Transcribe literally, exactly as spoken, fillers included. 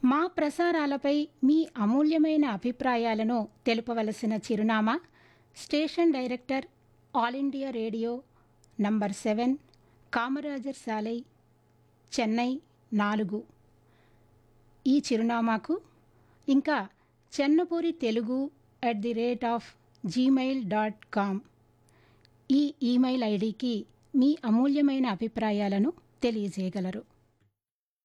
మా ప్రసారాలపై మీ అమూల్యమైన అభిప్రాయాలను తెలుపవలసిన చిరునామా station director all India radio number seven Kamarajar సాలై Chennai నాలుగు ఈ చిరునామాకు ఇంకా చెన్నపూరి Telugu at the rate of Gmail dot com ఈ ఈమెయిల్ ఐడికి మీ అమూల్యమైన అభిప్రాయాలను తెలియజేయగలరు.